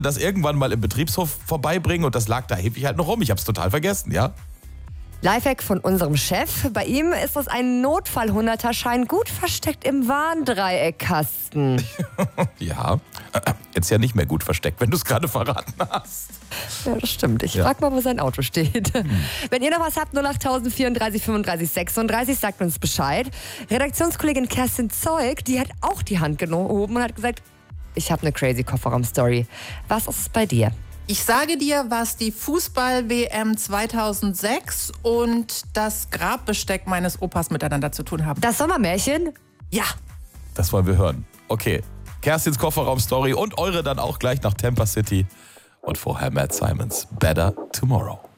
das irgendwann mal im Betriebshof vorbeibringen und das lag da ewig halt noch rum. Ich hab's total vergessen, ja? Lifehack von unserem Chef. Bei ihm ist das ein Notfall-100er-Schein gut versteckt im Warndreieckkasten. Ja, jetzt ja nicht mehr gut versteckt, wenn du es gerade verraten hast. Ja, das stimmt. Ich frag mal, wo sein Auto steht. Wenn ihr noch was habt, 08000 34 35 36, sagt uns Bescheid. Redaktionskollegin Kerstin Zeug, die hat auch die Hand gehoben und hat gesagt, ich habe eine crazy Kofferraum-Story. Was ist es bei dir? Ich sage dir, was die Fußball-WM 2006 und das Grabbesteck meines Opas miteinander zu tun haben. Das Sommermärchen? Ja. Das wollen wir hören. Okay, Kerstins Kofferraum-Story und eure dann auch gleich nach Tampa City. Und vorher Matt Simons, Better Tomorrow.